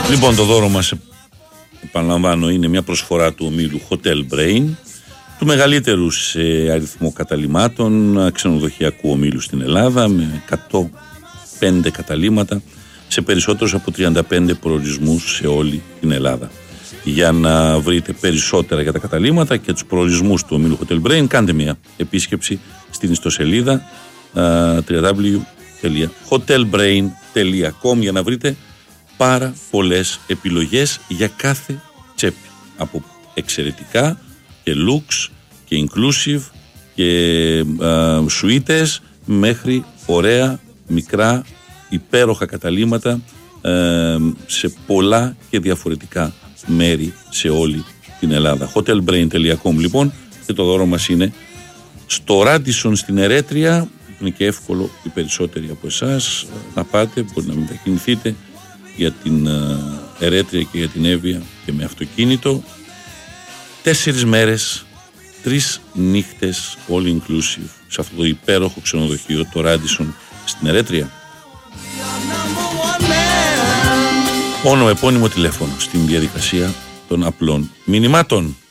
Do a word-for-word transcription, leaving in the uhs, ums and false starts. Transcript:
Λοιπόν, το δώρο μας, επαναλαμβάνω, είναι μια προσφορά του ομίλου Hotel Brain, του μεγαλύτερου σε αριθμό καταλυμάτων ξενοδοχειακού ομίλου στην Ελλάδα, με εκατόν πέντε καταλύματα σε περισσότερους από τριάντα πέντε προορισμούς σε όλη την Ελλάδα. Για να βρείτε περισσότερα για τα καταλύματα και τους προορισμούς του ομίλου Hotel Brain, κάντε μια επίσκεψη στην ιστοσελίδα double-u double-u double-u τελεία hotelbrain τελεία com για να βρείτε πάρα πολλές επιλογές για κάθε τσέπη. Από εξαιρετικά και lux και inclusive και σουίτες μέχρι ωραία, μικρά, υπέροχα καταλύματα σε πολλά και διαφορετικά μέρη σε όλη την Ελλάδα. hotelbrain τελεία com λοιπόν, και το δώρο μας είναι στο Radisson στην Ερέτρια. Είναι και εύκολο οι περισσότεροι από εσάς να πάτε, μπορεί να μετακινηθείτε για την Ερέτρια και για την Εύβοια και με αυτοκίνητο. Τέσσερις μέρες, τρεις νύχτες all inclusive σε αυτό το υπέροχο ξενοδοχείο, το Radisson στην Ερέτρια. Όνο επώνυμο τηλέφωνο στην διαδικασία των απλών μηνυμάτων.